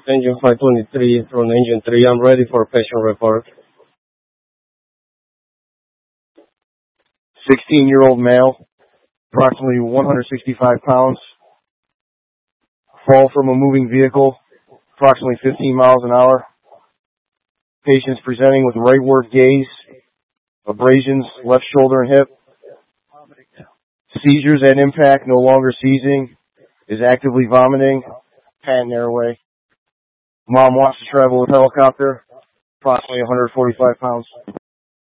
Engine 523 from engine 3. I'm ready for patient report. 16-year-old male, approximately 165 pounds, fall from a moving vehicle, approximately 15 miles an hour. Patient's presenting with rightward gaze, abrasions, left shoulder and hip. Seizures at impact, no longer seizing, is actively vomiting, patent airway. Mom wants to travel with helicopter, approximately 145 pounds.